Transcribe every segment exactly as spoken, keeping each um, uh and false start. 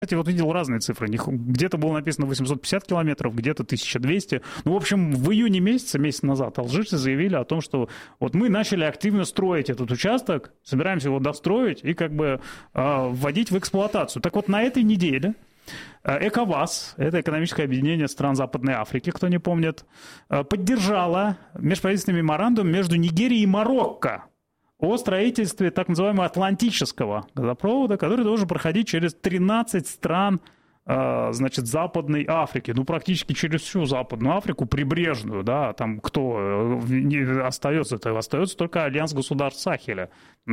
Кстати, вот видел разные цифры. Где-то было написано восемьсот пятьдесят километров, где-то тысяча двести. Ну, в общем, в июне месяце, месяц назад, алжирцы заявили о том, что вот мы начали активно строить этот участок, собираемся его достроить и как бы э, вводить в эксплуатацию. Так вот, на этой неделе ЭКОВАС, это экономическое объединение стран Западной Африки, кто не помнит, поддержало межправительственный меморандум между Нигерией и Марокко о строительстве так называемого Атлантического газопровода, который должен проходить через тринадцать стран, значит, Западной Африки, ну, практически через всю Западную Африку, прибрежную, да, там кто остается, это остается только Альянс государств Сахеля,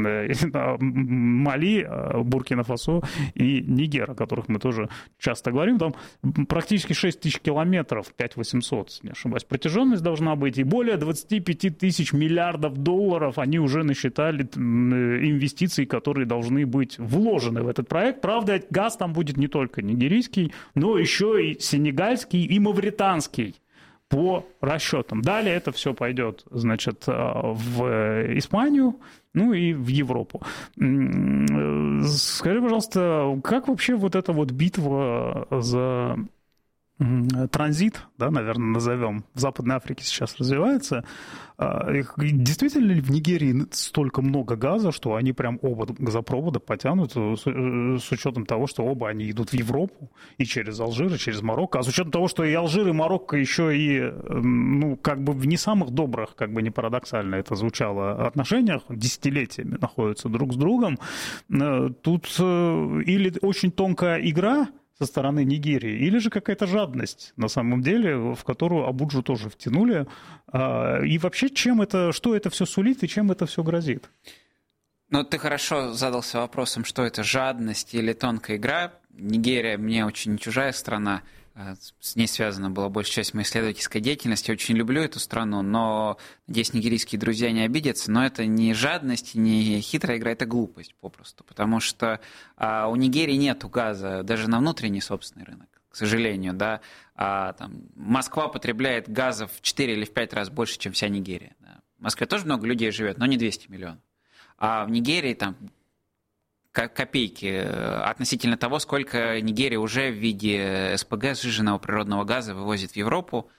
Мали, Буркина-Фасо и Нигер, о которых мы тоже часто говорим, там практически шесть тысяч километров, пять тысяч восемьсот, если не ошибаюсь, протяженность должна быть, и более двадцать пять тысяч миллиардов долларов они уже насчитали инвестиций, которые должны быть вложены в этот проект. Правда, газ там будет не только нигерийский, но еще и сенегальский и мавританский по расчетам. Далее это все пойдет, значит, в Испанию, ну и в Европу. Скажи, пожалуйста, как вообще вот эта вот битва за транзит, да, наверное, назовем, в Западной Африке сейчас развивается? Действительно ли в Нигерии столько много газа, что они прям оба газопровода потянут, с учетом того, что оба они идут в Европу, и через Алжир, и через Марокко, а с учетом того, что и Алжир, и Марокко еще и, ну, как бы в не самых добрых, как бы не парадоксально это звучало, отношениях, десятилетиями находятся друг с другом, тут или очень тонкая игра со стороны Нигерии, или же какая-то жадность, на самом деле, в которую Абуджу тоже втянули. И вообще, чем это, что это все сулит и чем это все грозит? Ну, ты хорошо задался вопросом, что это жадность или тонкая игра. Нигерия мне очень чужая страна. С ней связана была большая часть моей исследовательской деятельности. Я очень люблю эту страну, но, надеюсь, нигерийские друзья не обидятся, но это не жадность, не хитрая игра, это глупость попросту, потому что а, у Нигерии нет газа даже на внутренний собственный рынок, к сожалению, да. А, там, Москва потребляет газа в четыре или в пять раз больше, чем вся Нигерия. Да. В Москве тоже много людей живет, но не двести миллионов. А в Нигерии там копейки относительно того, сколько Нигерия уже в виде СПГ, сжиженного природного газа, вывозит в Европу.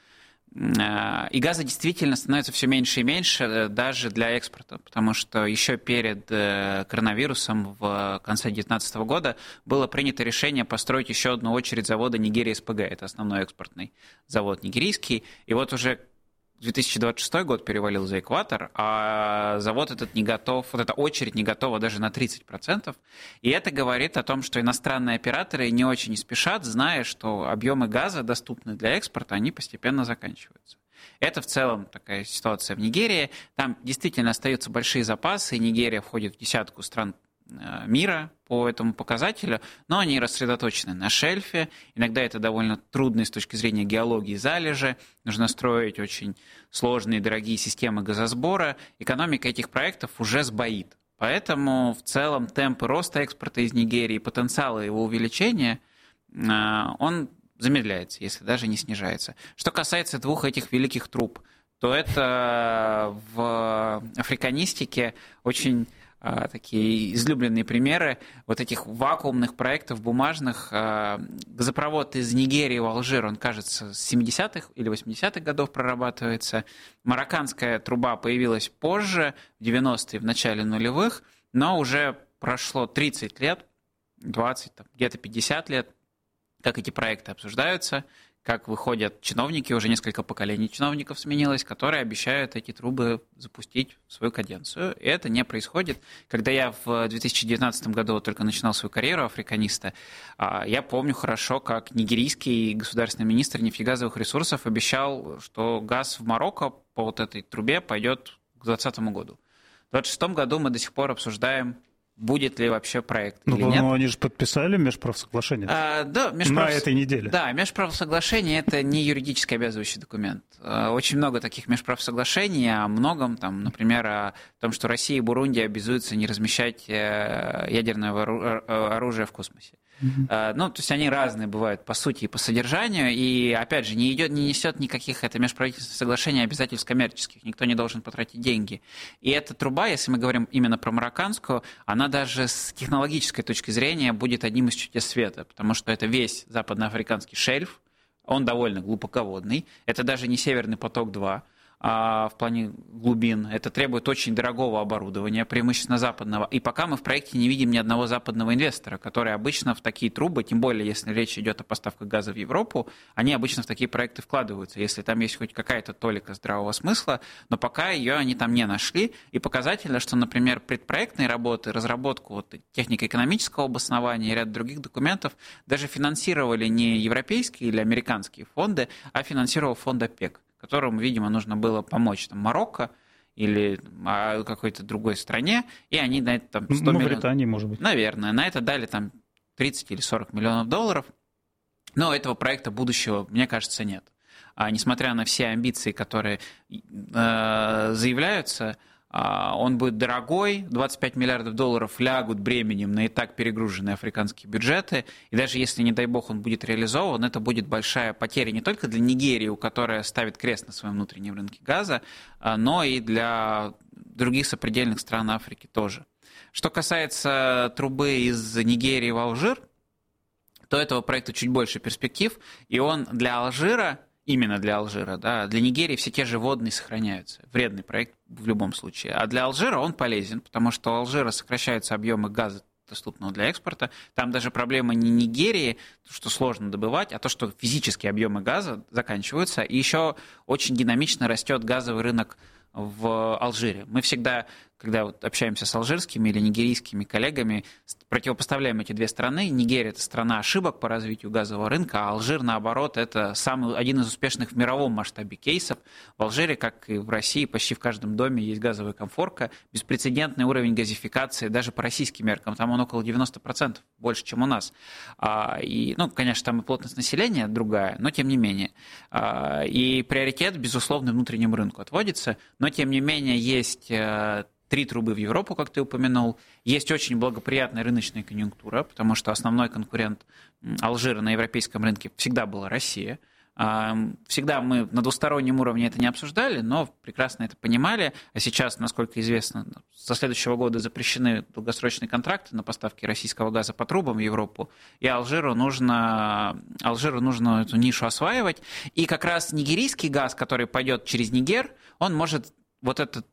И газа действительно становится все меньше и меньше даже для экспорта, потому что еще перед коронавирусом в конце две тысячи девятнадцатого года было принято решение построить еще одну очередь завода Нигерия СПГ. Это основной экспортный завод нигерийский. И вот уже две тысячи двадцать шестой год перевалил за экватор, а завод этот не готов, вот эта очередь не готова даже на тридцать процентов. И это говорит о том, что иностранные операторы не очень спешат, зная, что объемы газа, доступные для экспорта, они постепенно заканчиваются. Это в целом такая ситуация в Нигерии. Там действительно остаются большие запасы, и Нигерия входит в десятку стран мира по этому показателю, но они рассредоточены на шельфе. Иногда это довольно трудно с точки зрения геологии залежи. Нужно строить очень сложные, дорогие системы газосбора. Экономика этих проектов уже сбоит. Поэтому в целом темпы роста экспорта из Нигерии, потенциал его увеличения, он замедляется, если даже не снижается. Что касается двух этих великих труб, то это в африканистике очень такие излюбленные примеры вот этих вакуумных проектов бумажных. Газопровод из Нигерии в Алжир, он, кажется, с семидесятых или восьмидесятых годов прорабатывается. Марокканская труба появилась позже, в девяностые, в начале нулевых, но уже прошло тридцать лет, двадцать, где-то пятьдесят лет, как эти проекты обсуждаются, как выходят чиновники, уже несколько поколений чиновников сменилось, которые обещают эти трубы запустить в свою каденцию. И это не происходит. Когда я в две тысячи девятнадцатом году только начинал свою карьеру африканиста, я помню хорошо, как нигерийский государственный министр нефтегазовых ресурсов обещал, что газ в Марокко по вот этой трубе пойдет к двадцатому году. В двадцать шестом году мы до сих пор обсуждаем, будет ли вообще проект ну, или нет. Ну, они же подписали межправосоглашение а, да, межправ... на этой неделе. Да, межправосоглашение – это не юридически обязывающий документ. Очень много таких межправосоглашений о многом, там, например, о том, что Россия и Бурунди обязуются не размещать ядерное оружие в космосе. Mm-hmm. Ну, то есть они разные бывают по сути и по содержанию, и, опять же, не, идет, не несет никаких, это межправительственных соглашений, обязательств коммерческих, никто не должен потратить деньги. И эта труба, если мы говорим именно про марокканскую, она даже с технологической точки зрения будет одним из чудес света, потому что это весь западноафриканский шельф, он довольно глубоководный, это даже не Северный поток-два, а в плане глубин. Это требует очень дорогого оборудования, преимущественно западного. И пока мы в проекте не видим ни одного западного инвестора, который обычно в такие трубы, тем более если речь идет о поставках газа в Европу, они обычно в такие проекты вкладываются, если там есть хоть какая-то толика здравого смысла, но пока ее они там не нашли. И показательно, что, например, предпроектные работы, разработку вот технико-экономического обоснования и ряд других документов даже финансировали не европейские или американские фонды, а финансировал фонд ОПЕК, которому, видимо, нужно было помочь там, Марокко или какой-то другой стране, и они на это там сто Мавритании, миллионов... может быть. Наверное, на это дали там тридцать или сорок миллионов долларов, но этого проекта будущего, мне кажется, нет. А несмотря на все амбиции, которые э, заявляются, он будет дорогой, двадцать пять миллиардов долларов лягут бременем на и так перегруженные африканские бюджеты, и даже если, не дай бог, он будет реализован, это будет большая потеря не только для Нигерии, у которой ставит крест на своем внутреннем рынке газа, но и для других сопредельных стран Африки тоже. Что касается трубы из Нигерии в Алжир, то этого проекта чуть больше перспектив, и он для Алжира, именно для Алжира, да, для Нигерии все те же водные сохраняются. Вредный проект в любом случае. А для Алжира он полезен, потому что у Алжира сокращаются объемы газа, доступного для экспорта. Там даже проблема не Нигерии, что сложно добывать, а то, что физические объемы газа заканчиваются. И еще очень динамично растет газовый рынок в Алжире. Мы всегда, когда вот общаемся с алжирскими или нигерийскими коллегами, противопоставляем эти две страны. Нигерия – это страна ошибок по развитию газового рынка, а Алжир, наоборот, это самый, один из успешных в мировом масштабе кейсов. В Алжире, как и в России, почти в каждом доме есть газовая комфорка, беспрецедентный уровень газификации, даже по российским меркам, там он около девяносто процентов, больше, чем у нас. И, ну, конечно, там и плотность населения другая, но тем не менее. И приоритет, безусловно, внутреннему рынку отводится, но тем не менее есть три трубы в Европу, как ты упомянул. Есть очень благоприятная рыночная конъюнктура, потому что основной конкурент Алжира на европейском рынке всегда была Россия. Всегда мы на двустороннем уровне это не обсуждали, но прекрасно это понимали. А сейчас, насколько известно, со следующего года запрещены долгосрочные контракты на поставки российского газа по трубам в Европу, и Алжиру нужно, Алжиру нужно эту нишу осваивать. И как раз нигерийский газ, который пойдет через Нигер, он может вот этот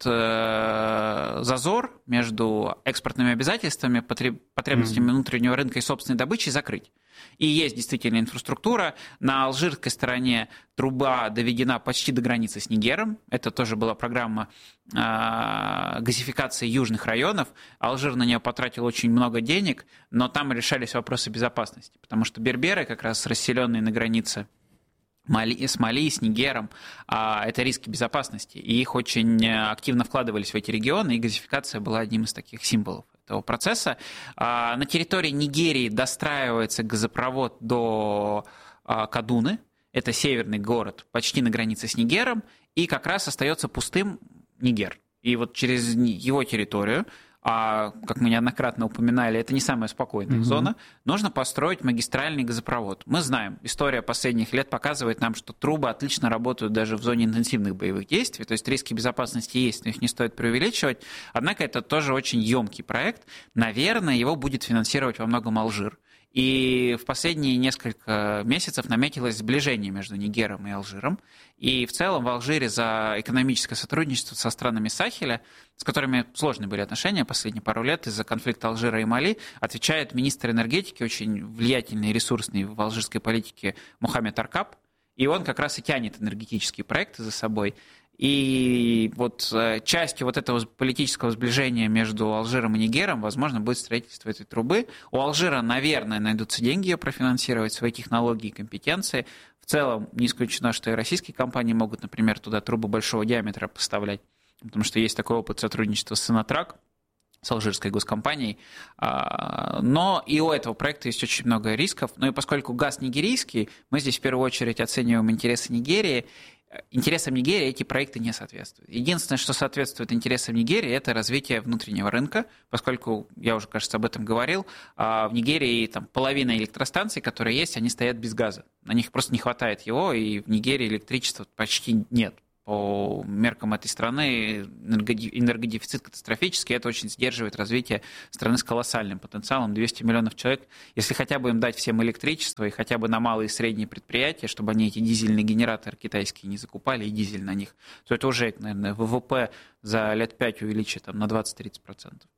э, зазор между экспортными обязательствами, потреб, потребностями mm-hmm. внутреннего рынка и собственной добычей закрыть. И есть действительно инфраструктура. На алжирской стороне труба доведена почти до границы с Нигером. Это тоже была программа э, газификации южных районов. Алжир на нее потратил очень много денег, но там решались вопросы безопасности, потому что берберы, как раз расселенные на границе Мали, с Мали, с Нигером, это риски безопасности, и их очень активно вкладывались в эти регионы, и газификация была одним из таких символов этого процесса. На территории Нигерии достраивается газопровод до Кадуны, это северный город, почти на границе с Нигером, и как раз остается пустым Нигер. И вот через его территорию, а, как мы неоднократно упоминали, это не самая спокойная mm-hmm. зона, нужно построить магистральный газопровод. Мы знаем, история последних лет показывает нам, что трубы отлично работают даже в зоне интенсивных боевых действий, то есть риски безопасности есть, но их не стоит преувеличивать. Однако это тоже очень емкий проект. Наверное, его будет финансировать во многом Алжир. И в последние несколько месяцев наметилось сближение между Нигером и Алжиром. И в целом в Алжире за экономическое сотрудничество со странами Сахеля, с которыми сложные были отношения последние пару лет из-за конфликта Алжира и Мали, отвечает министр энергетики, очень влиятельный и ресурсный в алжирской политике Мухаммед Аркаб. И он как раз и тянет энергетические проекты за собой. И вот частью вот этого политического сближения между Алжиром и Нигером, возможно, будет строительство этой трубы. У Алжира, наверное, найдутся деньги ее профинансировать, свои технологии и компетенции. В целом, не исключено, что и российские компании могут, например, туда трубы большого диаметра поставлять, потому что есть такой опыт сотрудничества с Сонатрак, с алжирской госкомпанией. Но и у этого проекта есть очень много рисков. Ну и поскольку газ нигерийский, мы здесь в первую очередь оцениваем интересы Нигерии. интересам Нигерии эти проекты не соответствуют. Единственное, что соответствует интересам Нигерии, это развитие внутреннего рынка, поскольку, я уже, кажется, об этом говорил, в Нигерии там, половина электростанций, которые есть, они стоят без газа. На них просто не хватает его, и в Нигерии электричества почти нет. По меркам этой страны энергодефицит катастрофический, это очень сдерживает развитие страны с колоссальным потенциалом, двести миллионов человек. Если хотя бы им дать всем электричество и хотя бы на малые и средние предприятия, чтобы они эти дизельные генераторы китайские не закупали и дизель на них, то это уже, наверное, ВВП за лет пять увеличит там, на двадцать-тридцать процентов.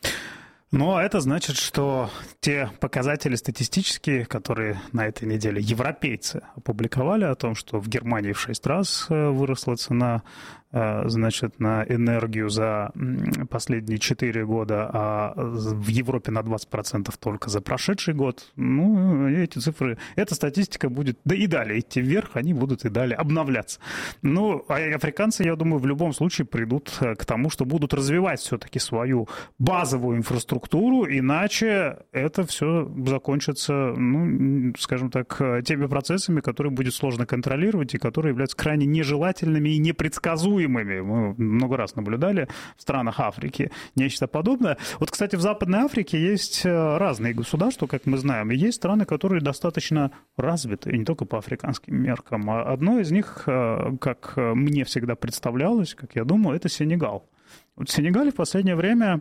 Ну, это значит, что те показатели статистические, которые на этой неделе европейцы опубликовали о том, что в Германии в шесть раз выросла цена, значит, на энергию за последние четыре года, а в Европе на двадцать процентов только за прошедший год. Ну, эти цифры, эта статистика будет, да и далее идти вверх, они будут и далее обновляться. Ну, а африканцы, я думаю, в любом случае придут к тому, что будут развивать все-таки свою базовую инфраструктуру, иначе это все закончится, ну, скажем так, теми процессами, которые будет сложно контролировать и которые являются крайне нежелательными и непредсказуемыми. Мы много раз наблюдали в странах Африки нечто подобное. Вот, кстати, в Западной Африке есть разные государства, как мы знаем, и есть страны, которые достаточно развиты, и не только по африканским меркам. Одно из них, как мне всегда представлялось, как я думаю, это Сенегал. Вот в Сенегале в последнее время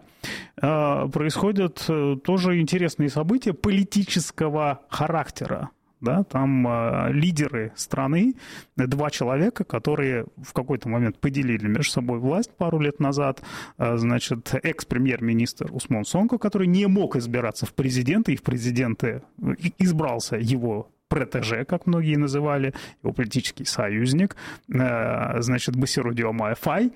происходят тоже интересные события политического характера. Да, там э, лидеры страны, два человека, которые в какой-то момент поделили между собой власть пару лет назад. Э, значит, экс-премьер-министр Усмон Сонко, который не мог избираться в президенты, и в президенты избрался его протеже, как многие называли, его политический союзник, э, значит, Басиру Диомае Фай,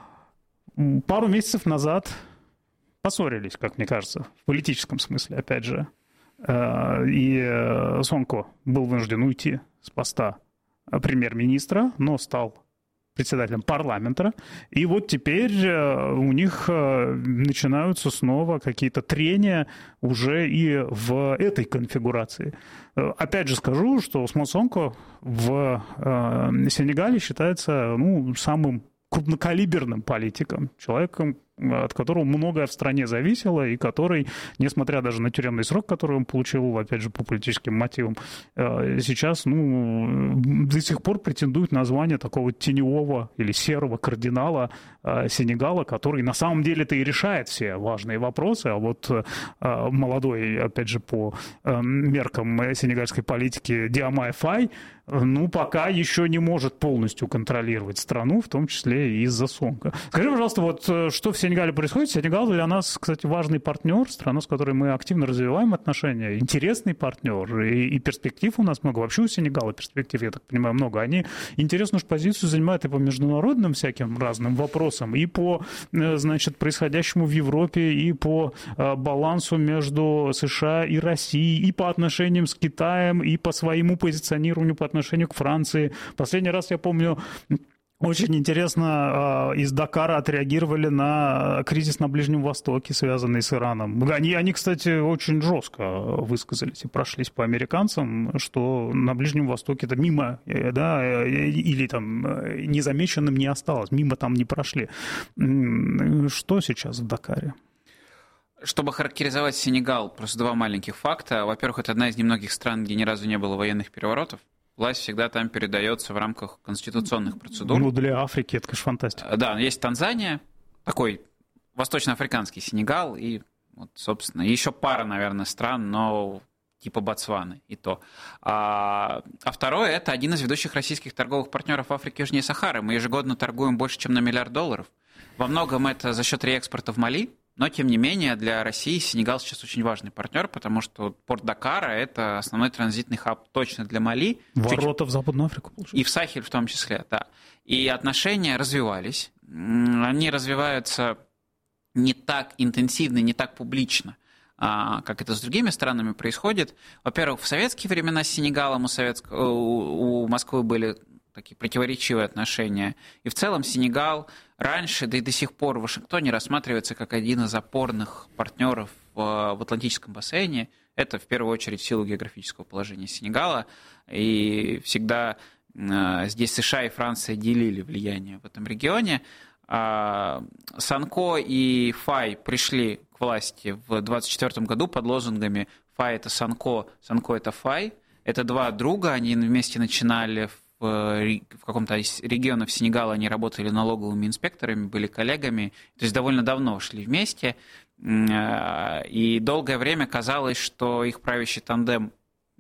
пару месяцев назад поссорились, как мне кажется, в политическом смысле, опять же. И Сонко был вынужден уйти с поста премьер-министра, но стал председателем парламента. И вот теперь у них начинаются снова какие-то трения уже и в этой конфигурации. Опять же скажу, что Усмон Сонко в Сенегале считается, ну, самым крупнокалиберным политиком, человеком, от которого многое в стране зависело, и который, несмотря даже на тюремный срок, который он получил, опять же, по политическим мотивам, сейчас, ну, до сих пор претендует на звание такого теневого или серого кардинала Сенегала, который на самом деле-то и решает все важные вопросы, а вот молодой, опять же, по меркам сенегальской политики Диомае Фай, ну, пока еще не может полностью контролировать страну, в том числе и из-за Сонко. Скажи, пожалуйста, вот что в Сенегале происходит? Сенегал для нас, кстати, важный партнер, страна, с которой мы активно развиваем отношения, интересный партнер, и, и перспектив у нас много. Вообще у Сенегала перспектив, я так понимаю, много. Они интересную позицию занимают и по международным всяким разным вопросам, и по, значит, происходящему в Европе, и по балансу между США и Россией, и по отношениям с Китаем, и по своему позиционированию по отношению к Франции. Последний раз, я помню, очень интересно, из Дакара отреагировали на кризис на Ближнем Востоке, связанный с Ираном. Они, они, кстати, очень жестко высказались и прошлись по американцам, что на Ближнем Востоке это мимо, да, или там незамеченным не осталось, мимо там не прошли. Что сейчас в Дакаре? Чтобы характеризовать Сенегал, просто два маленьких факта. Во-первых, это одна из немногих стран, где ни разу не было военных переворотов. Власть всегда там передается в рамках конституционных процедур. Ну, для Африки это, конечно, фантастика. Да, есть Танзания, такой восточноафриканский Сенегал, и, вот, собственно, еще пара, наверное, стран, но типа Ботсваны и то. А, а второе, это один из ведущих российских торговых партнеров в Африке южнее Сахары. Мы ежегодно торгуем больше, чем на миллиард долларов. Во многом это за счет реэкспорта в Мали. Но, тем не менее, для России Сенегал сейчас очень важный партнер, потому что порт Дакара – это основной транзитный хаб точно для Мали. Ворота в Западную Африку, получается. И в Сахель в том числе, да. И отношения развивались. Они развиваются не так интенсивно, не так публично, как это с другими странами происходит. Во-первых, в советские времена с Сенегалом у, Советск... у Москвы были такие противоречивые отношения. И в целом Сенегал раньше, да и до сих пор в Вашингтоне рассматривается как один из опорных партнеров в, в Атлантическом бассейне. Это в первую очередь в силу географического положения Сенегала. И всегда здесь США и Франция делили влияние в этом регионе. Санко и Фай пришли к власти в двадцать четвёртом году под лозунгами «Фай – это Санко, Санко – это Фай». Это два друга, они вместе начинали в, в каком-то из регионов Сенегала, они работали налоговыми инспекторами, были коллегами, то есть довольно давно шли вместе. И долгое время казалось, что их правящий тандем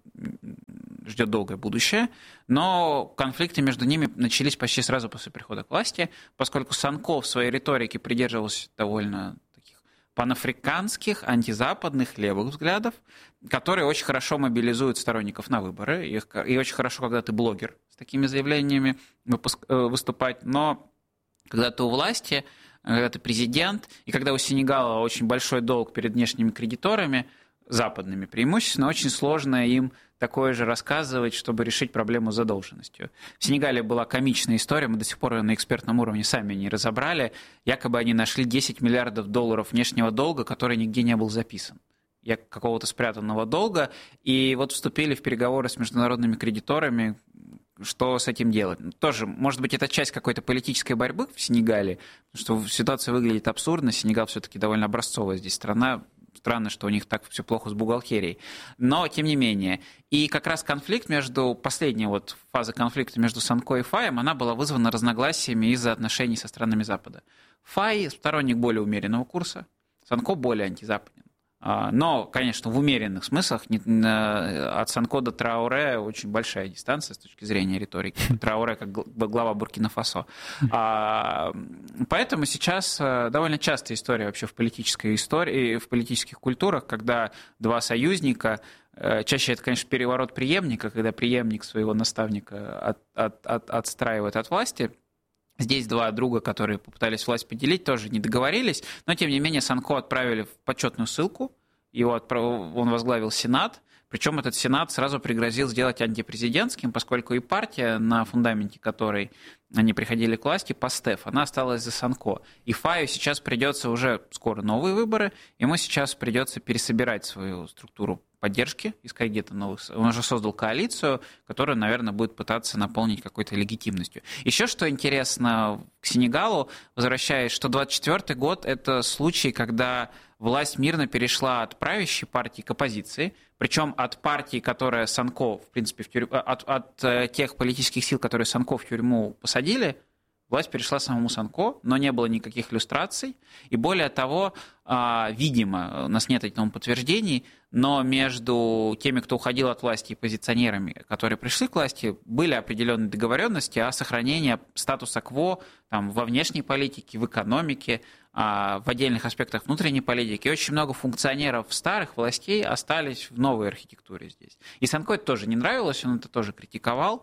ждет долгое будущее, но конфликты между ними начались почти сразу после прихода к власти, поскольку Санко в своей риторике придерживался довольно таких панафриканских, антизападных, левых взглядов, которые очень хорошо мобилизуют сторонников на выборы, и очень хорошо, когда ты блогер, с такими заявлениями выступать, но когда ты у власти, когда ты президент, и когда у Сенегала очень большой долг перед внешними кредиторами, западными преимущественно, очень сложно им такое же рассказывать, чтобы решить проблему с задолженностью. В Сенегале была комичная история, мы до сих пор ее на экспертном уровне сами не разобрали. Якобы они нашли десять миллиардов долларов внешнего долга, который нигде не был записан. Какого-то спрятанного долга. И вот вступили в переговоры с международными кредиторами, что с этим делать. Тоже, может быть, это часть какой-то политической борьбы в Сенегале, потому что ситуация выглядит абсурдно. Сенегал все-таки довольно образцовая здесь страна. Странно, что у них так все плохо с бухгалтерией. Но, тем не менее. И как раз конфликт между... Последняя вот фаза конфликта между Санко и Фаем, она была вызвана разногласиями из-за отношений со странами Запада. Фай сторонник более умеренного курса, Санко более антизападен. Но, конечно, в умеренных смыслах от Санко до Трауре очень большая дистанция с точки зрения риторики. Трауре как глава Буркина-Фасо. Поэтому сейчас довольно частая история вообще в политической истории, в политических культурах, когда два союзника, чаще это, конечно, переворот преемника, когда преемник своего наставника от, от, от, отстраивает от власти. Здесь два друга, которые попытались власть поделить, тоже не договорились, но, тем не менее, Санко отправили в почетную ссылку, его отправ... он возглавил Сенат, причем этот Сенат сразу пригрозил сделать антипрезидентским, поскольку и партия, на фундаменте которой они приходили к власти, ПАСТЕФ, она осталась за Санко. И Фаю сейчас придется уже скоро новые выборы, ему сейчас придется пересобирать свою структуру поддержки, искать где-то новых... Он уже создал коалицию, которая, наверное, будет пытаться наполнить какой-то легитимностью. Еще что интересно к Сенегалу, возвращаясь, что двадцать четвёртый год – это случай, когда власть мирно перешла от правящей партии к оппозиции, причем от партии, которая Санко, в принципе, в тюрьму, от, от тех политических сил, которые Санко в тюрьму посадили, власть перешла самому Санко, но не было никаких люстраций. И более того, видимо, у нас нет этому подтверждений, но между теми, кто уходил от власти, и позиционерами, которые пришли к власти, были определенные договоренности о сохранении статуса кво там, во внешней политике, в экономике, в отдельных аспектах внутренней политики. И очень много функционеров старых властей остались в новой архитектуре здесь. И Санко это тоже не нравилось, он это тоже критиковал.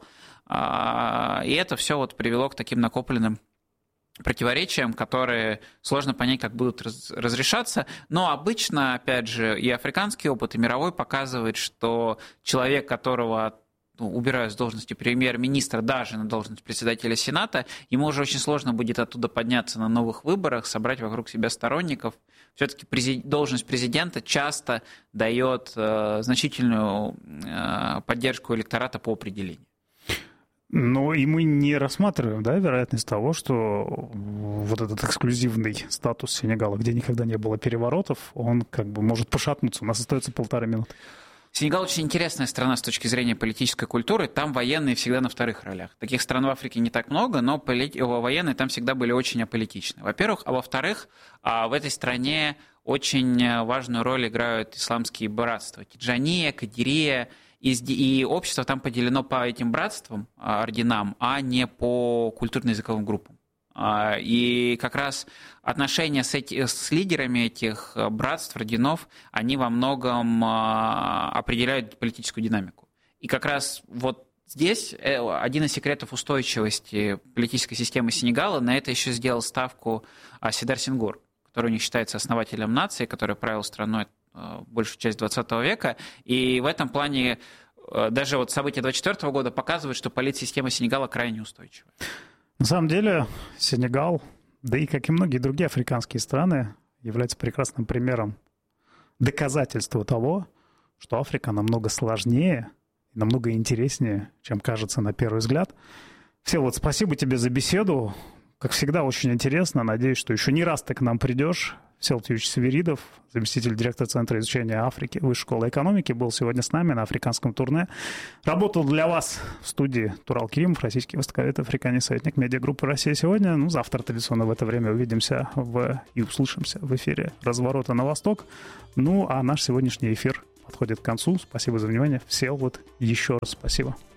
И это все вот привело к таким накопленным противоречиям, которые сложно понять, как будут раз, разрешаться. Но обычно, опять же, и африканский опыт, и мировой показывает, что человек, которого ну, убирают с должности премьер-министра, даже на должность председателя Сената, ему уже очень сложно будет оттуда подняться на новых выборах, собрать вокруг себя сторонников. Все-таки президент, должность президента часто дает э, значительную э, поддержку электората по определению. Но и мы не рассматриваем, да, вероятность того, что вот этот эксклюзивный статус Сенегала, где никогда не было переворотов, он как бы может пошатнуться. У нас остается полторы минуты. Сенегал очень интересная страна с точки зрения политической культуры. Там военные всегда на вторых ролях. Таких стран в Африке не так много, но полит... военные там всегда были очень аполитичны. Во-первых, а во-вторых, в этой стране очень важную роль играют исламские братства. Тиджания, Кадирия. И общество там поделено по этим братствам, орденам, а не по культурно-языковым группам. И как раз отношения с, эти, с лидерами этих братств, орденов, они во многом определяют политическую динамику. И как раз вот здесь один из секретов устойчивости политической системы Сенегала, на это еще сделал ставку Сидар Сенгур, который у них считается основателем нации, который правил страной большую часть двадцатого века, и в этом плане даже вот события двадцать четвёртого года показывают, что политсистема Сенегала крайне устойчивая. На самом деле Сенегал, да и как и многие другие африканские страны, является прекрасным примером доказательства того, что Африка намного сложнее, намного интереснее, чем кажется на первый взгляд. Всеволод, спасибо тебе за беседу. Как всегда, очень интересно. Надеюсь, что еще не раз ты к нам придешь. Всеволод Юрьевич Свиридов, заместитель директора Центра изучения Африки Высшей школы экономики, был сегодня с нами на африканском турне. Работал для вас в студии Турал Керимов, российский востоковед, африканец, советник медиагруппы «Россия сегодня». Ну, завтра традиционно в это время увидимся в... и услышимся в эфире «Разворота на восток». Ну, а наш сегодняшний эфир подходит к концу. Спасибо за внимание. Всеволод, еще раз спасибо.